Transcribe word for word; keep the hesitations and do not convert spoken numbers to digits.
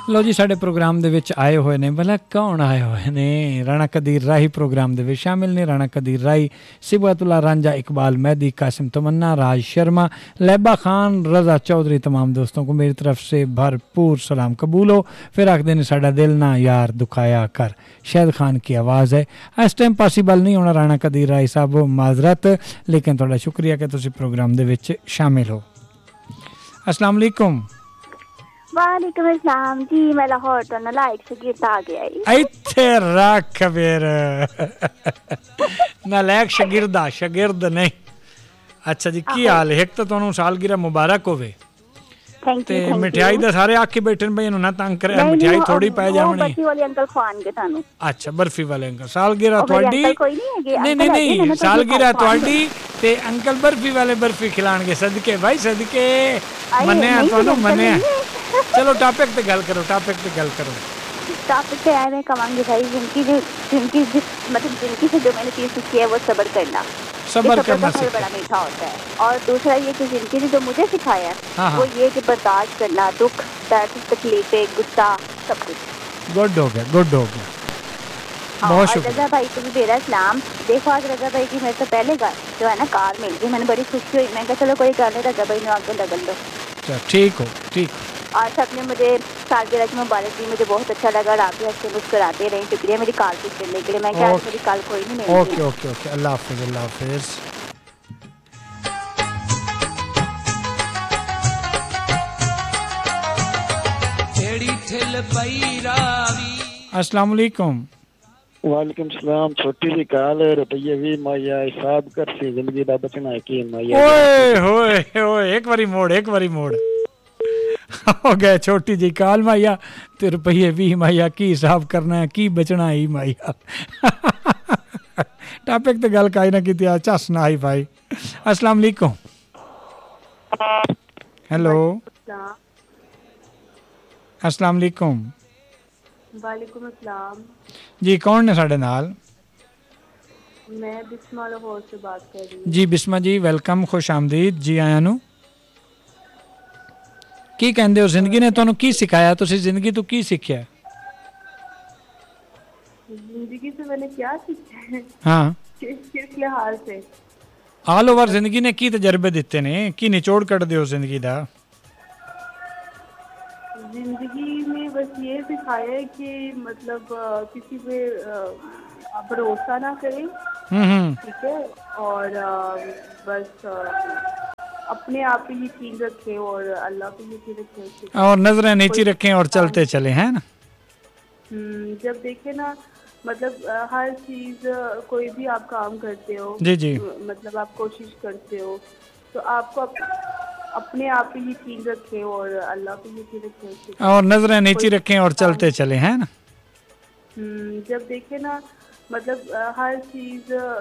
लो जी साडे प्रोग्राम दे विच आए हुए ने भला कौन आए हुए ने राणा कदीर राही प्रोग्राम दे विच शामिल ने राणा कदीर राही सिबतुल्ला रांझा इकबाल मेहदी कासिम तमन्ना राज शर्मा लैबा खान रज़ा चौधरी तमाम दोस्तों को मेरी तरफ से भरपूर सलाम कबूल हो। फिर आखदे ने साडा दिल ना यार दुखाया कर शाहिद खान की आवाज़ है। इस टाइम पॉसीबल नहीं होना राणा कदीर राही साहब माजरत लेकिन थोड़ा शुक्रिया कि तुसी प्रोग्राम दे विच शामिल हो। अस्सलाम वालेकुम। वालेकुम अस्सलाम जी मैं लाहौर तो नालायक शागिर्द आ गया इत्थे रख फिर नालायक शागिर्द शागिर्द नहीं। अच्छा जी की हाल है? एक तो तुहानू सालगिरह मुबारक होवे ते मिठाई दा सारे आके बैठे भाई ना तंग करे मिठाई थोड़ी पै जावनी बर्फी वाले अंकल खवानगे तानू। अच्छा बर्फी वाले अंकल सालगिरह ਤੁਹਾਡੀ नहीं नहीं नहीं सालगिरह ਤੁਹਾਡੀ ते अंकल बर्फी वाले बर्फी खिलाणगे सदके भाई सदके मन्ने तुहानू मन्ने। चलो टॉपिक पे गल करो टॉपिक पे गल करो टॉपिक पे आए मैं कमांगे भाई जिनकी जो जिनकी जिस मतलब जिनकी से जो मैंने चीज़ सीखी है वो सब्र करना सब्र करना फल बड़ा मीठा होता है। और दूसरा ये कि जिनकी ने जो मुझे सिखाया है हाँ वो ये कि बर्दाश्त करना दुख दर्द तकलीफें गुस्सा सब कुछ। गुड हो गया गुड हो गया हाँ, बहुत शुक्रिया। रजा भाई को भी मेरा सलाम। देखो आज रजा भाई की मेरे से पहले जो है ना कार मिल गई मैंने बड़ी खुशी हुई। मैं कहा चलो कोई गल नहीं रजा भाई ने आगे लगन दो। ठीक हो ठीक। और सबने मुझे सालगिरह की मुबारक दी मुझे बहुत अच्छा लगा। आप भी हंसते मुस्कुराते रहे शुक्रिया मेरी कार की चलने के लिए। मैं क्या मेरी कार कोई नहीं मिली। ओके ओके ओके अल्लाह हाफिज अल्लाह हाफिज। अस्सलाम वालेकुम। वालेकुम सलाम। छोटी सी काल है रुपये भी माया हिसाब कर सी जिंदगी दा बचना है की माया। ओए होए ओए एक बारी मोड़ एक बारी मोड़ हो गए छोटी जी काल माया ते रुपये भी माया की हिसाब करना है की बचना है माया। टॉपिक ते गल काई ना की चस ना आई भाई। अस्सलाम वालेकुम। हेलो अस्सलाम वालेकुम। वालेकुम अस्सलाम जी कौन ने साडे नाल? मैं बिस्मा लाहौर से बात कर रही हूं। जी बिस्मा जी वेलकम खुश आमदीद जी आया नु। की कहंदे हो जिंदगी ने तुहानू की सिखाया तुसी जिंदगी तो की सीखिया? जिंदगी से मैंने क्या सीखा है? हाँ किस किस लिहाज से? ऑल ओवर जिंदगी ने की तजर्बे दिते ने की निचोड़ कट दे हो जिंदगी दा? जिंदगी में बस ये सिखाया है कि मतलब किसी पे भरोसा ना करें ठीक है और बस अपने आप पे यकीन रखें और अल्लाह पे यकीन रखें और नजरें नीची रखें और चलते चले हैं ना। जब देखे ना मतलब हर चीज कोई भी आप काम करते हो जी जी मतलब आप कोशिश करते हो तो आपको अप, अपने आप पे यकीन रखें और अल्लाह पे यकीन रखें और नजरें नीची रखें और चलते चले हैं ना। जब देखे ना मतलब हर चीज